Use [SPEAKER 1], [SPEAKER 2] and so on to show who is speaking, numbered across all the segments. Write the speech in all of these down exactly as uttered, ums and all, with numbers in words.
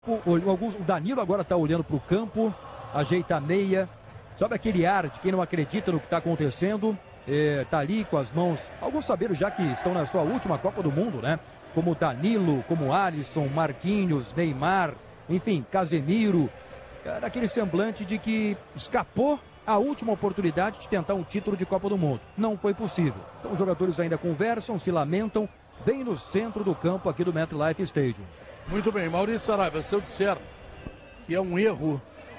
[SPEAKER 1] O, alguns, o Danilo agora está olhando para o campo, ajeita a meia, sabe aquele ar de quem não acredita no que está acontecendo, está é, ali com as mãos, alguns saberam já que estão na sua última Copa do Mundo, né? Como Danilo, como Alisson, Marquinhos, Neymar, enfim, Casemiro, daquele semblante de que escapou a última oportunidade de tentar um título de Copa do Mundo. Não foi possível. Então os jogadores ainda conversam, se lamentam, bem no centro do campo aqui do MetLife Stadium.
[SPEAKER 2] Muito bem, Maurício Saraiva, se eu disser que é um erro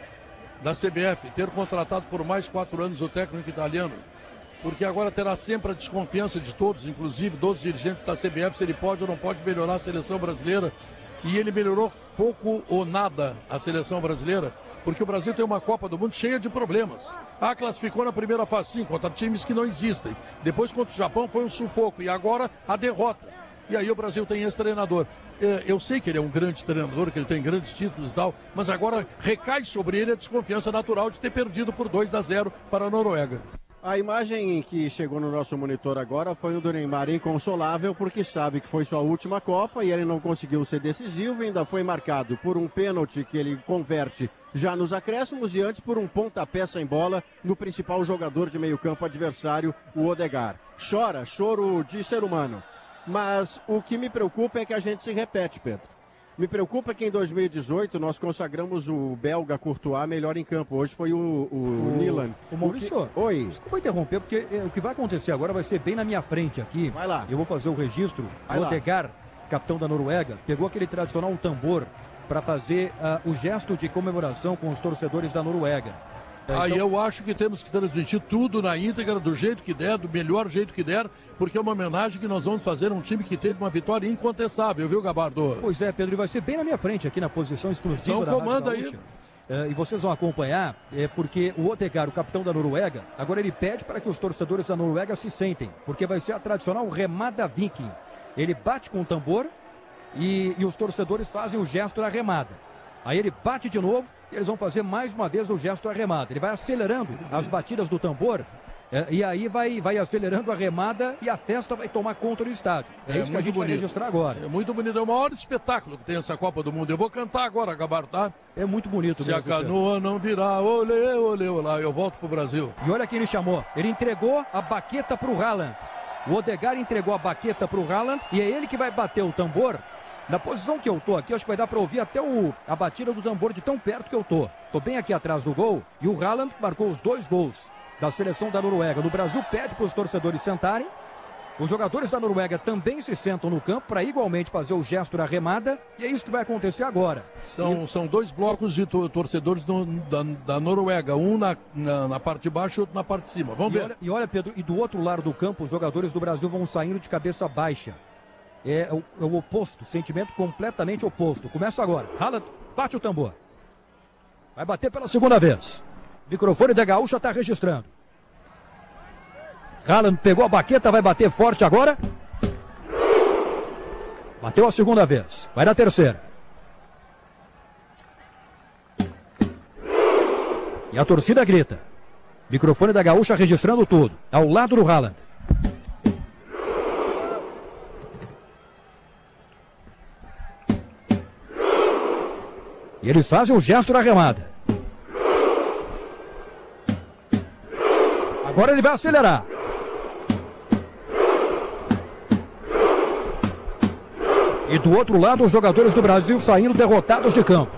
[SPEAKER 2] da C B F ter contratado por mais quatro anos o técnico italiano, porque agora terá sempre a desconfiança de todos, inclusive dos dirigentes da C B F, se ele pode ou não pode melhorar a seleção brasileira, e ele melhorou pouco ou nada a seleção brasileira, porque o Brasil tem uma Copa do Mundo cheia de problemas. Ah, classificou na primeira fase sim, contra times que não existem. Depois contra o Japão foi um sufoco, e agora a derrota. E aí o Brasil tem esse treinador. Eu sei que ele é um grande treinador, que ele tem grandes títulos e tal, mas agora recai sobre ele a desconfiança natural de ter perdido por dois a zero para a Noruega.
[SPEAKER 3] A imagem que chegou no nosso monitor agora foi o do Neymar inconsolável, porque sabe que foi sua última Copa e ele não conseguiu ser decisivo, ainda foi marcado por um pênalti que ele converte já nos acréscimos e antes por um pontapé sem bola no principal jogador de meio campo adversário, o Odegaard. Chora, choro de ser humano. Mas o que me preocupa é que a gente se repete, Pedro. Me preocupa que em dois mil e dezoito nós consagramos o belga Courtois melhor em campo. Hoje foi o, o, o Nilan.
[SPEAKER 1] O Maurício,
[SPEAKER 3] o que... Oi.
[SPEAKER 1] Desculpa interromper, porque é, o que vai acontecer agora vai ser bem na minha frente aqui.
[SPEAKER 3] Vai lá.
[SPEAKER 1] Eu vou fazer o registro. O Odegaard, capitão da Noruega, pegou aquele tradicional tambor para fazer uh, o gesto de comemoração com os torcedores da Noruega.
[SPEAKER 2] Aí então... eu acho que temos que transmitir tudo na íntegra, do jeito que der, do melhor jeito que der, porque é uma homenagem que nós vamos fazer a um time que teve uma vitória incontestável, viu, Gabardo?
[SPEAKER 1] Pois é, Pedro, e vai ser bem na minha frente aqui na posição exclusiva
[SPEAKER 2] então,
[SPEAKER 1] da
[SPEAKER 2] comanda
[SPEAKER 1] Rádio
[SPEAKER 2] aí.
[SPEAKER 1] Uh, e vocês vão acompanhar, é, porque o Odegaard, o capitão da Noruega, agora ele pede para que os torcedores da Noruega se sentem, porque vai ser a tradicional remada viking. Ele bate com o tambor e, e os torcedores fazem o gesto da remada. Aí ele bate de novo e eles vão fazer mais uma vez o gesto da remada. Ele vai acelerando as batidas do tambor é, e aí vai, vai acelerando a remada e a festa vai tomar conta do estádio. É, é isso que a gente bonito. vai registrar agora.
[SPEAKER 2] É muito bonito, é o maior espetáculo que tem essa Copa do Mundo. Eu vou cantar agora, Gabardo, tá?
[SPEAKER 1] É muito bonito.
[SPEAKER 2] Se mesmo, a canoa não virar, olê, olê, olê, eu volto pro Brasil.
[SPEAKER 1] E olha quem ele chamou. Ele entregou a baqueta pro Haaland. O Odegaard entregou a baqueta pro Haaland e é ele que vai bater o tambor. Na posição que eu tô aqui, acho que vai dar para ouvir até o, a batida do tambor de tão perto que eu tô. Tô bem aqui atrás do gol e o Haaland marcou os dois gols da seleção da Noruega. No Brasil pede para os torcedores sentarem. Os jogadores da Noruega também se sentam no campo para igualmente fazer o gesto da remada e é isso que vai acontecer agora.
[SPEAKER 2] São, e... são dois blocos de to torcedores do, da, da Noruega, um na, na, na parte de baixo e outro na parte de cima. Vamos
[SPEAKER 1] e
[SPEAKER 2] ver.
[SPEAKER 1] Olha, e olha, Pedro, e do outro lado do campo, os jogadores do Brasil vão saindo de cabeça baixa. É o, é o oposto, sentimento completamente oposto. Começa agora. Haaland bate o tambor. Vai bater pela segunda vez. Microfone da Gaúcha está registrando. Haaland pegou a baqueta, vai bater forte agora. Bateu a segunda vez. Vai na terceira. E a torcida grita. Microfone da Gaúcha registrando tudo. Ao lado do Haaland. E eles fazem o gesto da remada. Agora ele vai acelerar. E do outro lado, os jogadores do Brasil saindo derrotados de campo.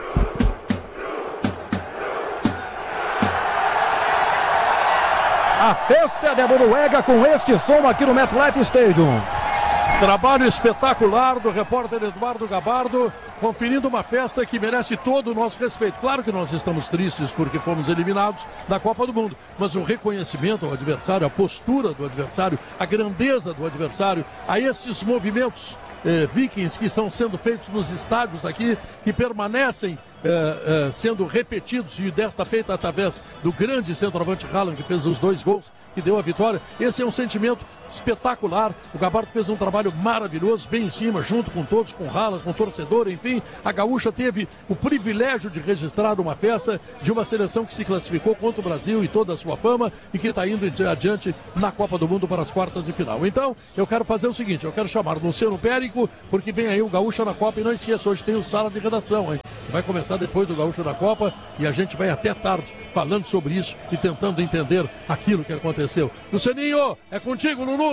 [SPEAKER 1] A festa da Noruega com este som aqui no MetLife Stadium.
[SPEAKER 2] Trabalho espetacular do repórter Eduardo Gabardo, conferindo uma festa que merece todo o nosso respeito. Claro que nós estamos tristes porque fomos eliminados da Copa do Mundo, mas o reconhecimento ao adversário, a postura do adversário, a grandeza do adversário, a esses movimentos eh, vikings que estão sendo feitos nos estádios aqui, que permanecem eh, eh, sendo repetidos, e desta feita através do grande centroavante Haaland, que fez os dois gols, que deu a vitória. Esse é um sentimento espetacular. O Gabardo fez um trabalho maravilhoso, bem em cima, junto com todos, com Ralas, com o torcedor, enfim. A Gaúcha teve o privilégio de registrar uma festa de uma seleção que se classificou contra o Brasil e toda a sua fama e que está indo adiante na Copa do Mundo para as quartas de final. Então, eu quero fazer o seguinte, eu quero chamar o Luciano Périco, porque vem aí o Gaúcha na Copa e não esqueça, hoje tem o Sala de Redação, hein? Vai começar depois do Gaúcha na Copa e a gente vai até tarde falando sobre isso e tentando entender aquilo que aconteceu. Lucianinho, é contigo, Lulu!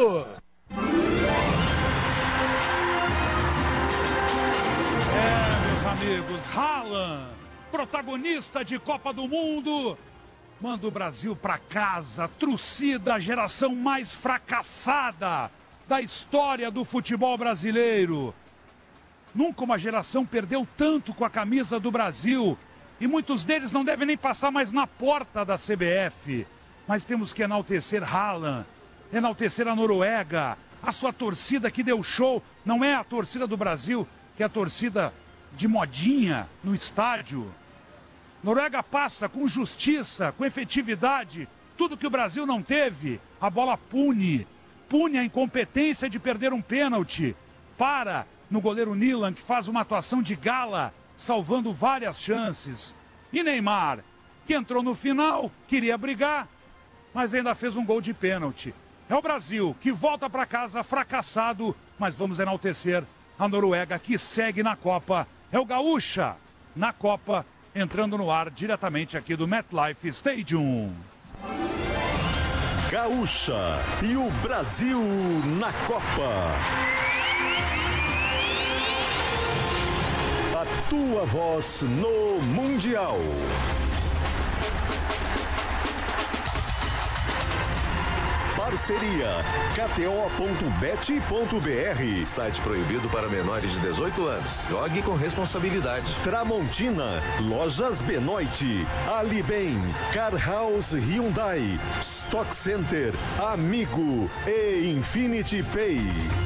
[SPEAKER 4] É, meus amigos, Haaland, protagonista de Copa do Mundo, manda o Brasil pra casa, trucida, a geração mais fracassada da história do futebol brasileiro. Nunca uma geração perdeu tanto com a camisa do Brasil e muitos deles não devem nem passar mais na porta da C B F. Mas temos que enaltecer Haaland, enaltecer a Noruega, a sua torcida que deu show. Não é a torcida do Brasil, que é a torcida de modinha no estádio. Noruega passa com justiça, com efetividade, tudo que o Brasil não teve. A bola pune, pune a incompetência de perder um pênalti. Para no goleiro Nilan, que faz uma atuação de gala, salvando várias chances. E Neymar, que entrou no final, queria brigar, mas ainda fez um gol de pênalti. É o Brasil que volta para casa fracassado, mas vamos enaltecer a Noruega que segue na Copa. É o Gaúcha na Copa, entrando no ar diretamente aqui do MetLife Stadium.
[SPEAKER 5] Gaúcha e o Brasil na Copa. A tua voz no Mundial. Parceria K T O ponto bet ponto B R.
[SPEAKER 6] Site proibido para menores de dezoito anos. Jogue com responsabilidade.
[SPEAKER 5] Tramontina, Lojas Benoit, Alibem, Car House Hyundai, Stock Center, Amigo e Infinity Pay.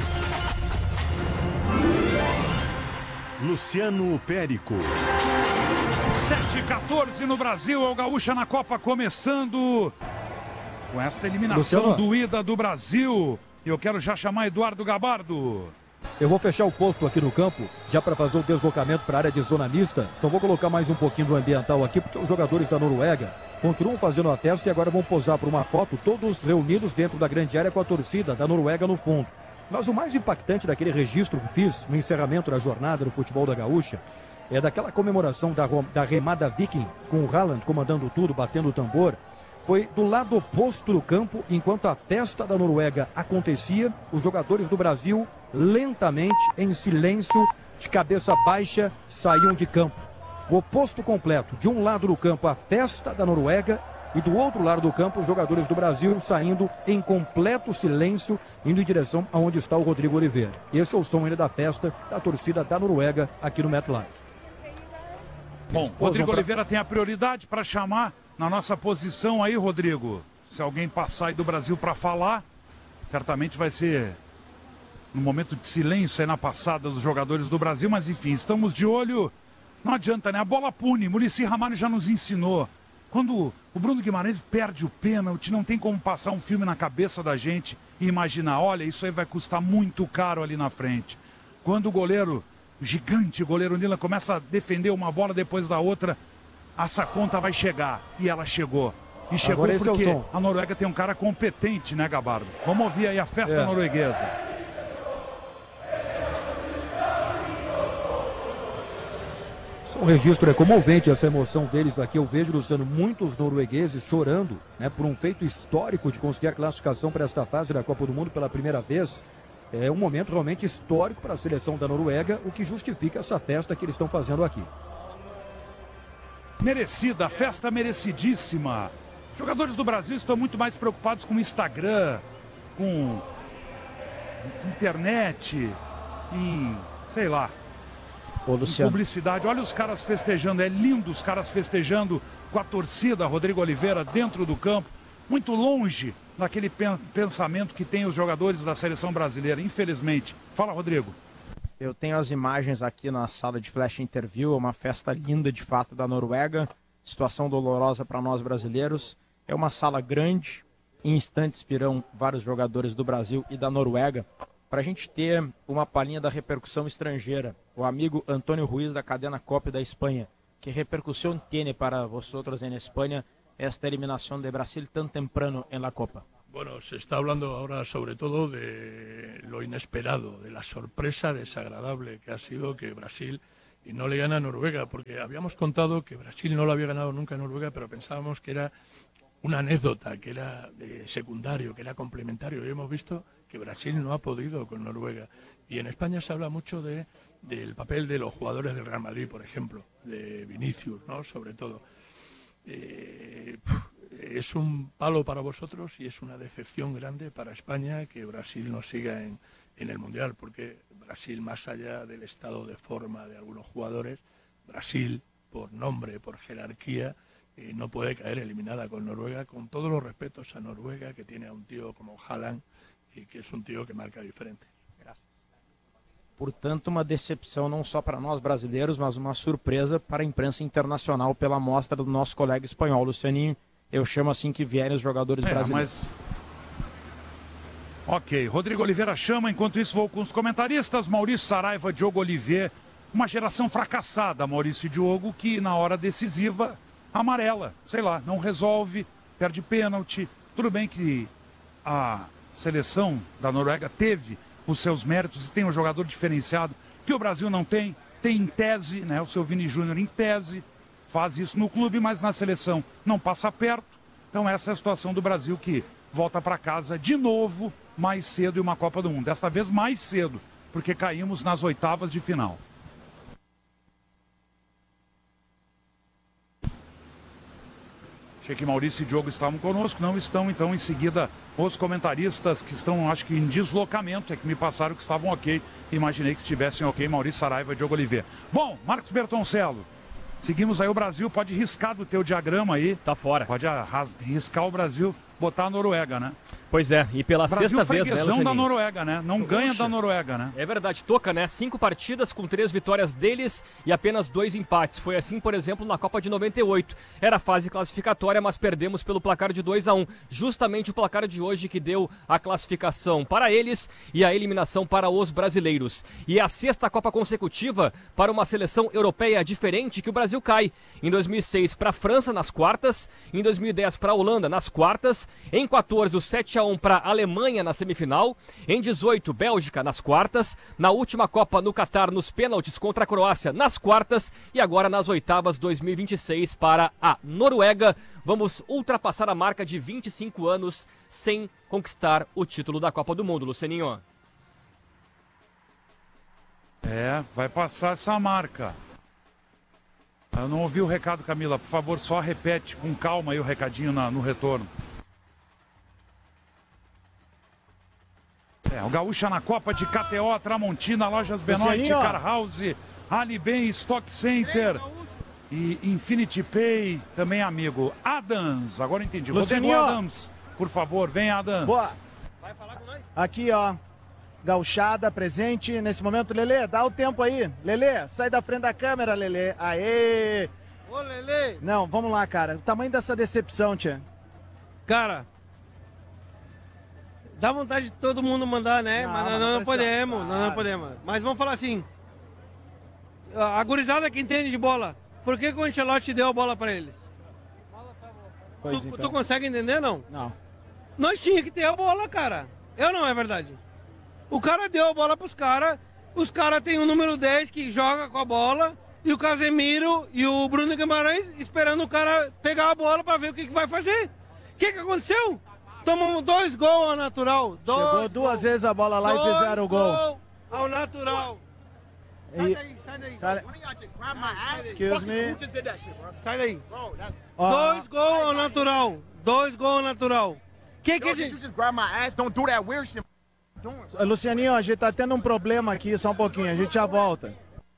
[SPEAKER 5] Luciano Périco.
[SPEAKER 4] sete e quatorze no Brasil, é o Gaúcha na Copa começando com esta eliminação
[SPEAKER 1] Luciano,
[SPEAKER 4] doída do Brasil. E eu quero já chamar Eduardo Gabardo.
[SPEAKER 1] Eu vou fechar o posto aqui no campo, já para fazer o deslocamento para a área de zona mista. Então vou colocar mais um pouquinho do ambiental aqui, porque os jogadores da Noruega continuam fazendo a festa e agora vão posar por uma foto, todos reunidos dentro da grande área com a torcida da Noruega no fundo. Mas o mais impactante daquele registro que fiz no encerramento da jornada do futebol da Gaúcha é daquela comemoração da, da remada Viking, com o Haaland comandando tudo, batendo o tambor. Foi do lado oposto do campo, enquanto a festa da Noruega acontecia, os jogadores do Brasil, lentamente, em silêncio, de cabeça baixa, saíam de campo. O oposto completo, de um lado do campo a festa da Noruega e do outro lado do campo os jogadores do Brasil saindo em completo silêncio, indo em direção aonde está o Rodrigo Oliveira. Esse é o som ainda da festa da torcida da Noruega aqui no MetLife.
[SPEAKER 4] Bom, Rodrigo Oliveira tem a prioridade para chamar na nossa posição aí, Rodrigo. Se alguém passar aí do Brasil para falar, certamente vai ser um momento de silêncio aí na passada dos jogadores do Brasil, mas enfim, estamos de olho. Não adianta, né? A bola pune. Muricy Ramalho já nos ensinou. Quando o Bruno Guimarães perde o pênalti, não tem como passar um filme na cabeça da gente e imaginar, olha, isso aí vai custar muito caro ali na frente. Quando o goleiro, o gigante goleiro Nilan, começa a defender uma bola depois da outra, essa conta vai chegar. E ela chegou. E chegou porque é a Noruega tem um cara competente, né, Gabardo? Vamos ouvir aí a festa é. norueguesa.
[SPEAKER 1] Um registro é comovente essa emoção deles aqui. Eu vejo, Luciano, muitos noruegueses chorando, né, por um feito histórico de conseguir a classificação para esta fase da Copa do Mundo pela primeira vez. É um momento realmente histórico para a seleção da Noruega, o que justifica essa festa que eles estão fazendo aqui.
[SPEAKER 4] Merecida, festa merecidíssima. Jogadores do Brasil estão muito mais preocupados com o Instagram, com internet, em, sei lá,
[SPEAKER 7] Ô, Luciano.
[SPEAKER 4] publicidade. Olha os caras festejando, é lindo os caras festejando com a torcida, Rodrigo Oliveira dentro do campo, muito longe daquele pensamento que tem os jogadores da seleção brasileira, infelizmente. Fala, Rodrigo.
[SPEAKER 7] Eu tenho as imagens aqui na sala de flash interview, é uma festa linda de fato da Noruega, situação dolorosa para nós brasileiros. É uma sala grande, Em instantes virão vários jogadores do Brasil e da Noruega. Para a gente ter uma palhinha da repercussão estrangeira, o amigo Antônio Ruiz, da cadena COPE da Espanha, que repercussão tem para vosotros en España esta eliminación de Brasil tan temprano en la Copa?
[SPEAKER 2] Bueno, se está hablando ahora sobre todo de lo inesperado, de la sorpresa desagradable que ha sido que Brasil y no le gana a Noruega, porque habíamos contado que Brasil no lo había ganado nunca a Noruega, pero pensábamos que era una anécdota, que era eh, secundario, que era complementario, y hemos visto que Brasil no ha podido con Noruega. Y en España se habla mucho de, del papel de los jugadores del Real Madrid, por ejemplo, de Vinicius, ¿no? Sobre todo. Eh, es un palo para vosotros y es una decepción grande para España que Brasil no siga en, en el Mundial, porque Brasil, más allá del estado de forma de algunos jugadores, Brasil, por nombre, por jerarquía, eh, no puede caer eliminada con Noruega, con todos los respetos a Noruega, que tiene a un tío como Haaland, y que es un tío que marca diferente.
[SPEAKER 7] Portanto, uma decepção não só para nós brasileiros, mas uma surpresa para a imprensa internacional pela amostra do nosso colega espanhol, Lucianinho. Eu chamo assim que vierem os jogadores
[SPEAKER 4] É,
[SPEAKER 7] brasileiros.
[SPEAKER 4] mas... Ok, Rodrigo Oliveira chama, enquanto isso vou com os comentaristas, Maurício Saraiva, Diogo Oliveira, uma geração fracassada, Maurício e Diogo, que na hora decisiva amarela, sei lá, não resolve, perde pênalti. Tudo bem que a seleção da Noruega teve os seus méritos e tem um jogador diferenciado que o Brasil não tem, tem em tese, né, o seu Vini Júnior em tese, faz isso no clube, mas na seleção não passa perto. Então essa é a situação do Brasil, que volta para casa de novo mais cedo em uma Copa do Mundo, desta vez mais cedo, porque caímos nas oitavas de final. Achei que Maurício e Diogo estavam conosco, não estão, então em seguida os comentaristas que estão, acho que em deslocamento, é que me passaram que estavam ok, imaginei que estivessem ok, Maurício Saraiva e Diogo Oliveira. Bom, Marcos Bertoncello, seguimos aí o Brasil, pode riscar do teu diagrama aí.
[SPEAKER 8] Tá fora.
[SPEAKER 4] Pode riscar o Brasil, botar a Noruega, né?
[SPEAKER 8] Pois é, e pela
[SPEAKER 4] Brasil
[SPEAKER 8] sexta vez, né,
[SPEAKER 4] freguesão
[SPEAKER 8] Lucianinho?
[SPEAKER 4] da Noruega, né? Não ganha da Noruega, né?
[SPEAKER 8] É verdade, toca, né? Cinco partidas com três vitórias deles e apenas dois empates. Foi assim, por exemplo, na Copa de noventa e oito. Era fase classificatória, mas perdemos pelo placar de dois a um. Justamente o placar de hoje que deu a classificação para eles e a eliminação para os brasileiros. E é a sexta Copa consecutiva para uma seleção europeia diferente que o Brasil cai. Em dois mil e seis para a França nas quartas, em dois mil e dez para a Holanda nas quartas, em quatorze o sete a um para a Alemanha na semifinal, em dezoito Bélgica nas quartas, na última Copa no Catar nos pênaltis contra a Croácia nas quartas e agora nas oitavas dois mil e vinte e seis para a Noruega. Vamos ultrapassar a marca de vinte e cinco anos sem conquistar o título da Copa do Mundo, Lucianinho.
[SPEAKER 4] É, vai passar essa marca. Eu não ouvi o recado, Camila, por favor, só repete com calma aí o recadinho na, no retorno. É, o Gaúcha na Copa de K T O, Tramontina, Lojas Benoit, Car House, Alibem, Stock Center e Infinity Pay, também amigo. Adams, agora entendi.
[SPEAKER 9] Lucianinho.
[SPEAKER 4] Rodrigo Adams, por favor, vem Adams.
[SPEAKER 9] Boa. Vai falar com nós? Aqui, ó. Gauchada presente nesse momento. Lelê, dá o tempo aí. Lelê, sai da frente da câmera, Lelê. Aê!
[SPEAKER 10] Ô, Lelê!
[SPEAKER 9] Não, vamos lá, cara. O tamanho dessa decepção, tia.
[SPEAKER 10] Cara, dá vontade de todo mundo mandar, né?
[SPEAKER 9] Não,
[SPEAKER 10] mas nós
[SPEAKER 9] não
[SPEAKER 10] não, não
[SPEAKER 9] precisa.
[SPEAKER 10] podemos,
[SPEAKER 9] Claro.
[SPEAKER 10] nós não podemos. Mas vamos falar assim, a gurizada que entende de bola, por que, que o Ancelotti deu a bola pra eles?
[SPEAKER 9] Pois
[SPEAKER 10] tu,
[SPEAKER 9] então.
[SPEAKER 10] tu consegue entender, não?
[SPEAKER 9] Não.
[SPEAKER 10] Nós tinha que ter a bola, cara. Eu não, é verdade. O cara deu a bola pros caras, os caras têm o número dez que joga com a bola, e o Casemiro e o Bruno Guimarães esperando o cara pegar a bola pra ver o que, que vai fazer. O que, que aconteceu? Tomamos dois gols ao natural. Dois
[SPEAKER 9] Chegou duas
[SPEAKER 10] gols.
[SPEAKER 9] vezes a bola lá
[SPEAKER 10] Dois
[SPEAKER 9] e fizeram o gol.
[SPEAKER 10] gols ao natural. Sai
[SPEAKER 9] E-
[SPEAKER 10] daí, sai daí.
[SPEAKER 9] Sai- Excuse me.
[SPEAKER 10] Sai daí.
[SPEAKER 9] Ó,
[SPEAKER 10] Dois gols ao natural. Dois gols ao natural. Que que a gente...
[SPEAKER 9] Lucianinho, a gente tá tendo um problema aqui, só um pouquinho. A gente já volta.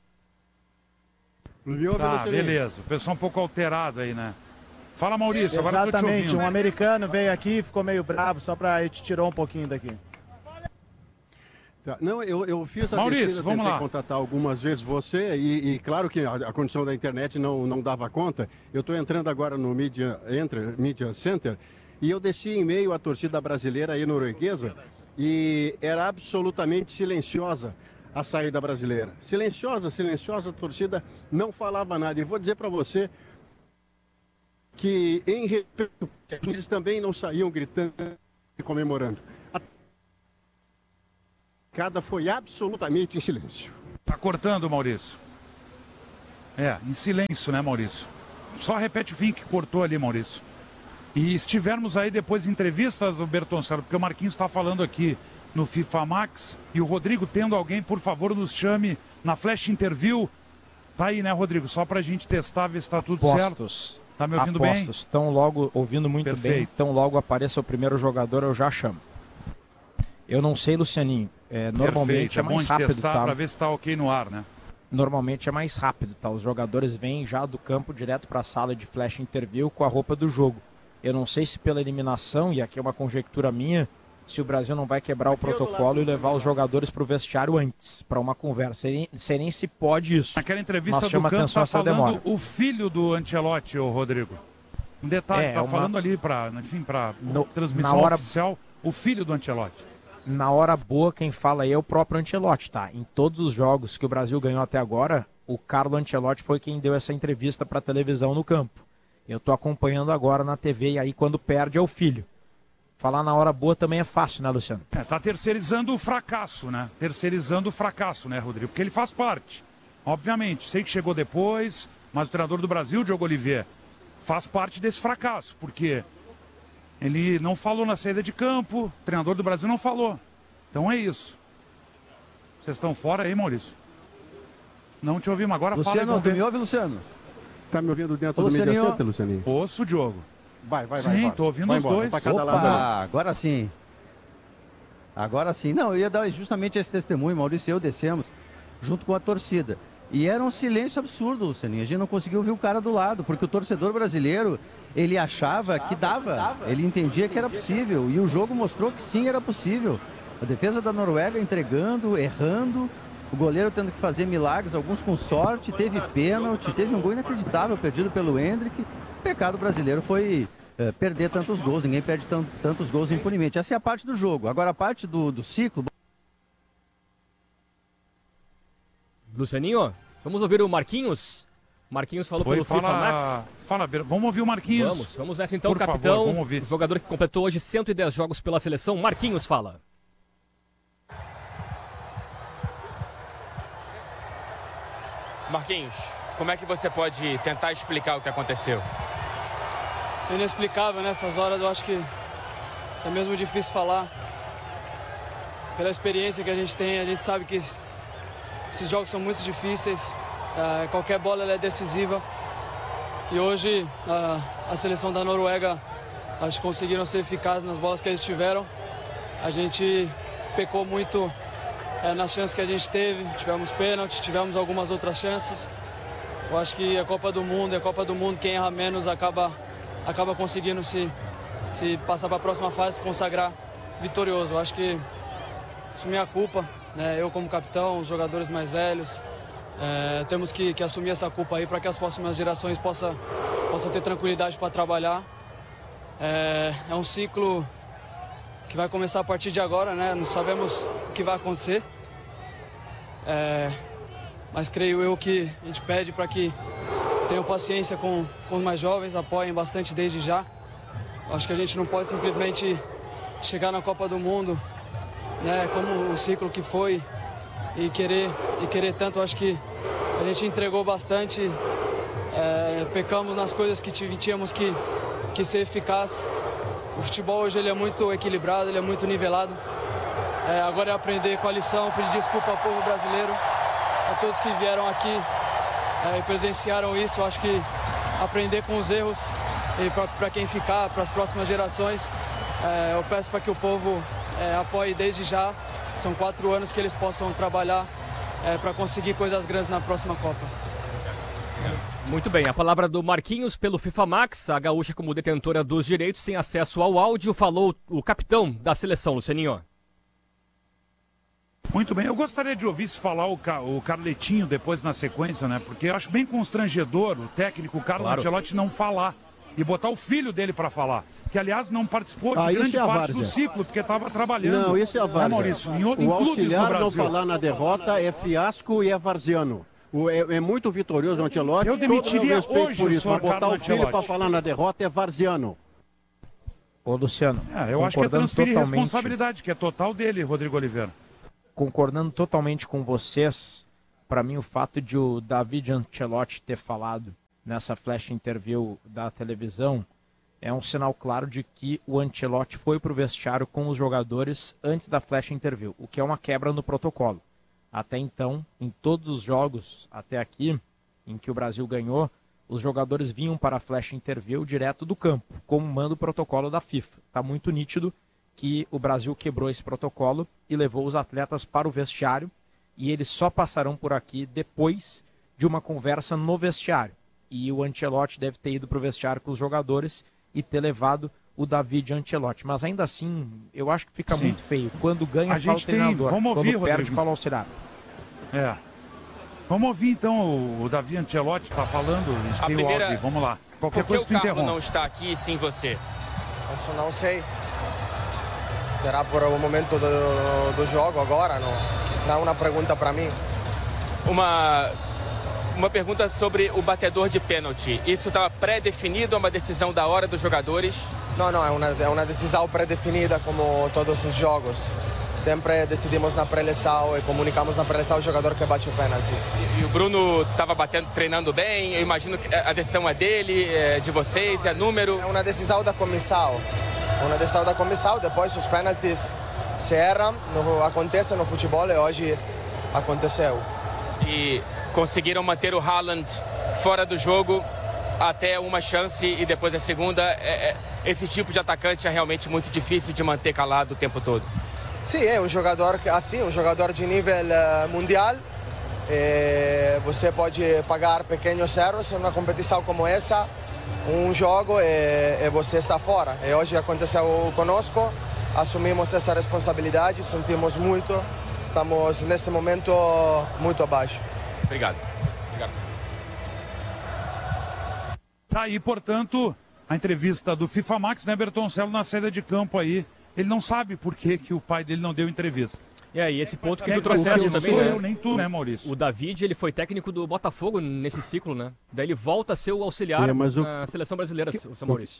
[SPEAKER 4] Tá, beleza. O pessoal um pouco alterado aí, né? Fala, Maurício, agora eu tô te
[SPEAKER 9] Exatamente,
[SPEAKER 4] ouvindo.
[SPEAKER 9] um americano veio aqui, ficou meio bravo, só pra gente tirou um pouquinho daqui.
[SPEAKER 3] Tá, não, eu, eu fiz a
[SPEAKER 4] Maurício,
[SPEAKER 3] descida,
[SPEAKER 4] vamos
[SPEAKER 3] tentei
[SPEAKER 4] lá.
[SPEAKER 3] contatar algumas vezes você e, e claro que a, a condição da internet não, não dava conta. Eu estou entrando agora no Media, Enter, Media Center E eu desci em meio à torcida brasileira e norueguesa e era absolutamente silenciosa a saída brasileira. Silenciosa, silenciosa, a torcida não falava nada. E vou dizer para você que em respeito, eles também não saíam gritando e comemorando. A cada foi absolutamente em silêncio.
[SPEAKER 4] Tá cortando, Maurício. É, em silêncio, né, Maurício? Só repete o fim que cortou ali, Maurício. E estivermos aí depois em entrevistas, o Bertoncello, porque o Marquinhos está falando aqui no FIFA Max, e o Rodrigo tendo alguém, por favor, nos chame na Flash Interview. Tá aí, né, Rodrigo? Só pra gente testar, ver se tá tudo
[SPEAKER 7] Apostos.
[SPEAKER 4] certo. Tá me ouvindo
[SPEAKER 7] Apostos.
[SPEAKER 4] bem?
[SPEAKER 7] Tão logo ouvindo muito
[SPEAKER 4] Perfeito.
[SPEAKER 7] bem. Tão logo apareça o primeiro jogador, eu já chamo. Eu não sei, Lucianinho. É, normalmente
[SPEAKER 4] Perfeito.
[SPEAKER 7] é mais
[SPEAKER 4] bom de
[SPEAKER 7] rápido,
[SPEAKER 4] testar
[SPEAKER 7] tá?
[SPEAKER 4] pra ver se tá ok no ar, né?
[SPEAKER 7] Normalmente é mais rápido, tá? Os jogadores vêm já do campo direto para a sala de Flash Interview com a roupa do jogo. Eu não sei se pela eliminação, e aqui é uma conjectura minha, se o Brasil não vai quebrar o protocolo e levar os jogadores para o vestiário antes, para uma conversa. Sei nem, nem se pode isso.
[SPEAKER 4] Naquela entrevista
[SPEAKER 7] Mas
[SPEAKER 4] do
[SPEAKER 7] chama
[SPEAKER 4] campo
[SPEAKER 7] atenção
[SPEAKER 4] tá
[SPEAKER 7] essa
[SPEAKER 4] falando
[SPEAKER 7] demora.
[SPEAKER 4] o filho do Ancelotti, o Rodrigo. Um detalhe,
[SPEAKER 7] É,
[SPEAKER 4] tá
[SPEAKER 7] uma-
[SPEAKER 4] falando ali para, enfim, para
[SPEAKER 7] No-
[SPEAKER 4] transmissão
[SPEAKER 7] na hora-
[SPEAKER 4] oficial, o filho do Ancelotti.
[SPEAKER 7] Na hora boa, quem fala aí é o próprio Ancelotti, tá? Em todos os jogos que o Brasil ganhou até agora, o Carlo Ancelotti foi quem deu essa entrevista para televisão no campo. Eu tô acompanhando agora na T V e aí quando perde é o filho. Falar na hora boa também é fácil, né, Luciano?
[SPEAKER 4] É, tá terceirizando o fracasso, né? Terceirizando o fracasso, né, Rodrigo? Porque ele faz parte. Obviamente, sei que chegou depois, mas o treinador do Brasil, Diogo Olivier, faz parte desse fracasso, porque ele não falou na saída de campo, o treinador do Brasil não falou. Então é isso. Vocês estão fora aí, Maurício? Não te ouvimos. Agora fala aí,
[SPEAKER 11] Luciano,
[SPEAKER 4] vamos
[SPEAKER 11] tu
[SPEAKER 4] ver.
[SPEAKER 11] me ouve, Luciano?
[SPEAKER 3] Tá me ouvindo dentro
[SPEAKER 11] Ô,
[SPEAKER 3] do Mídia
[SPEAKER 11] Lucianinho.
[SPEAKER 3] Center, Lucianinho?
[SPEAKER 4] Ouço, Diogo.
[SPEAKER 3] Vai, vai, vai.
[SPEAKER 4] Sim,
[SPEAKER 3] embora.
[SPEAKER 4] tô ouvindo
[SPEAKER 3] Vai
[SPEAKER 4] os
[SPEAKER 3] embora,
[SPEAKER 4] dois.
[SPEAKER 3] pra cada
[SPEAKER 11] Opa,
[SPEAKER 3] lado.
[SPEAKER 11] agora sim. Agora sim. Não, eu ia dar justamente esse testemunho, Maurício e eu descemos junto com a torcida. E era um silêncio absurdo, Lucianinho. A gente não conseguiu ouvir o cara do lado, porque o torcedor brasileiro, ele achava que dava, ele entendia que era possível. E o jogo mostrou que sim, era possível. A defesa da Noruega entregando, errando, o goleiro tendo que fazer milagres, alguns com sorte, teve pênalti, teve um gol inacreditável perdido pelo Endrick. O pecado brasileiro foi é, perder tantos gols, ninguém perde tan- tantos gols impunemente. Essa é a parte do jogo. Agora a parte do, do ciclo...
[SPEAKER 8] Lucianinho, vamos ouvir o Marquinhos? Marquinhos falou
[SPEAKER 4] Oi,
[SPEAKER 8] pelo FIFA Max.
[SPEAKER 4] fala, fala, Ber- vamos ouvir o Marquinhos.
[SPEAKER 8] Vamos, vamos nessa então,
[SPEAKER 4] Por favor,
[SPEAKER 8] capitão,
[SPEAKER 4] vamos ouvir.
[SPEAKER 8] o jogador que completou hoje cento e dez jogos pela seleção, Marquinhos fala.
[SPEAKER 12] Marquinhos, como é que você pode tentar explicar o que aconteceu?
[SPEAKER 13] Inexplicável nessas horas, eu acho que é mesmo difícil falar. Pela experiência que a gente tem, a gente sabe que esses jogos são muito difíceis, uh, qualquer bola ela é decisiva. E hoje uh, a seleção da Noruega, acho que conseguiram ser eficazes nas bolas que eles tiveram. A gente pecou muito uh, nas chances que a gente teve, tivemos pênalti, tivemos algumas outras chances. Eu acho que a Copa do Mundo, a Copa do Mundo, quem erra menos acaba, acaba conseguindo se, se passar para a próxima fase, consagrar vitorioso. Eu acho que isso é minha culpa, né? Eu como capitão, os jogadores mais velhos, é, temos que, que assumir essa culpa aí para que as próximas gerações possam possa ter tranquilidade para trabalhar. É, é um ciclo que vai começar a partir de agora, né? Não sabemos o que vai acontecer, é, mas creio eu que a gente pede para que tenham paciência com, com os mais jovens, apoiem bastante desde já. Acho que a gente não pode simplesmente chegar na Copa do Mundo, né, como o ciclo que foi e querer, e querer tanto. Acho que a gente entregou bastante, é, pecamos nas coisas que tínhamos que, que ser eficaz. O futebol hoje ele é muito equilibrado, ele é muito nivelado. É, agora é aprender com a lição, pedir desculpa ao povo brasileiro, a todos que vieram aqui é, e presenciaram isso. Acho que aprender com os erros e para quem ficar, para as próximas gerações, é, eu peço para que o povo É, apoie desde já. São quatro anos que eles possam trabalhar é, para conseguir coisas grandes na próxima Copa.
[SPEAKER 8] Muito bem, a palavra do Marquinhos pelo FIFA Max, a gaúcha como detentora dos direitos, sem acesso ao áudio, falou o capitão da seleção, Lucianinho.
[SPEAKER 4] Muito bem, eu gostaria de ouvir se falar o, Ca- o Carletinho depois na sequência, né? Porque eu acho bem constrangedor o técnico Carlo
[SPEAKER 8] Claro.
[SPEAKER 4] Ancelotti não falar e botar o filho dele para falar. que aliás não participou de
[SPEAKER 3] Ah, isso
[SPEAKER 4] grande
[SPEAKER 3] é a
[SPEAKER 4] parte
[SPEAKER 3] várzea.
[SPEAKER 4] do ciclo, porque estava trabalhando.
[SPEAKER 3] Não, isso é a
[SPEAKER 4] Né,
[SPEAKER 3] várzea.
[SPEAKER 4] Maurício? Em, o- em
[SPEAKER 3] O
[SPEAKER 4] clubes no
[SPEAKER 3] auxiliar não
[SPEAKER 4] Brasil.
[SPEAKER 3] falar na derrota é fiasco e é varziano. O, é, é muito vitorioso o Ancelotti.
[SPEAKER 4] Eu
[SPEAKER 3] todo meu
[SPEAKER 4] demitiria
[SPEAKER 3] respeito
[SPEAKER 4] hoje
[SPEAKER 3] por
[SPEAKER 4] o
[SPEAKER 3] isso, mas
[SPEAKER 4] senhor
[SPEAKER 3] botar
[SPEAKER 4] Carlo
[SPEAKER 3] o filho
[SPEAKER 4] Ancelotti.
[SPEAKER 3] para falar na derrota é varziano.
[SPEAKER 7] Ô, Luciano,
[SPEAKER 4] É, eu acho que é
[SPEAKER 7] concordando
[SPEAKER 4] transferir
[SPEAKER 7] totalmente-
[SPEAKER 4] responsabilidade, que é total dele, Rodrigo Oliveira.
[SPEAKER 7] concordando totalmente com vocês, para mim o fato de o David Ancelotti ter falado nessa flash interview da televisão é um sinal claro de que o Ancelotti foi para o vestiário com os jogadores antes da flash interview, o que é uma quebra no protocolo. Até então, em todos os jogos até aqui, em que o Brasil ganhou, os jogadores vinham para a flash interview direto do campo, como manda o protocolo da FIFA. Está muito nítido que o Brasil quebrou esse protocolo e levou os atletas para o vestiário, e eles só passarão por aqui depois de uma conversa no vestiário. E o Ancelotti deve ter ido para o vestiário com os jogadores e ter levado o David Ancelotti. Mas ainda assim, eu acho que fica
[SPEAKER 4] Sim.
[SPEAKER 7] muito feio. Quando ganha,
[SPEAKER 4] A
[SPEAKER 7] fala o
[SPEAKER 4] gente tem-
[SPEAKER 7] treinador.
[SPEAKER 4] vamos ouvir,
[SPEAKER 7] Quando perde,
[SPEAKER 4] Rodrigo.
[SPEAKER 7] fala o auxiliar.
[SPEAKER 4] É. Vamos ouvir então o, o Davi Ancelotti tá falando. A gente
[SPEAKER 12] A
[SPEAKER 4] tem
[SPEAKER 12] primeira-
[SPEAKER 4] o áudio. Vamos lá. Qualquer
[SPEAKER 12] Por que
[SPEAKER 4] coisa
[SPEAKER 12] o
[SPEAKER 4] tu
[SPEAKER 12] Carlo
[SPEAKER 4] interrompe.
[SPEAKER 12] não está aqui e sim você?
[SPEAKER 14] Isso não sei. Será por o momento do, do jogo agora? Não, não é uma pergunta para mim.
[SPEAKER 12] Uma, uma pergunta sobre o batedor de pênalti. Isso estava pré-definido, é uma decisão da hora dos jogadores?
[SPEAKER 14] Não, não, é uma, é uma decisão pré-definida como todos os jogos. Sempre decidimos na pré-eleição e comunicamos na pré-eleição o jogador que bate o pênalti.
[SPEAKER 12] E, e o Bruno estava batendo, treinando bem, eu imagino que a decisão é dele, é de vocês, é número...
[SPEAKER 14] É uma decisão da comissão. Uma decisão da comissão, depois os pênaltis se erram, no, acontece no futebol e hoje aconteceu.
[SPEAKER 12] E conseguiram manter o Haaland fora do jogo até uma chance e depois a segunda. É, é, esse tipo de atacante é realmente muito difícil de manter calado o tempo todo.
[SPEAKER 14] Sim, é um jogador assim, um jogador de nível uh, mundial. E você pode pagar pequenos erros em uma competição como essa, um jogo e, e você está fora. E hoje aconteceu conosco, assumimos essa responsabilidade, sentimos muito, estamos nesse momento muito abaixo.
[SPEAKER 12] Obrigado. Obrigado.
[SPEAKER 4] Tá aí, portanto, a entrevista do FIFA Max, né, Bertoncello, na saída de campo aí. Ele não sabe por que, que o pai dele não deu entrevista.
[SPEAKER 8] É, e esse ponto que
[SPEAKER 4] É,
[SPEAKER 8] tu trouxeste
[SPEAKER 4] o que eu
[SPEAKER 8] também,
[SPEAKER 4] sou
[SPEAKER 8] né?
[SPEAKER 4] eu, nem tu, né, Maurício?
[SPEAKER 8] O David, ele foi técnico do Botafogo nesse ciclo, né? Daí ele volta a ser o auxiliar
[SPEAKER 3] É, mas o-
[SPEAKER 8] na seleção brasileira, o seu Maurício.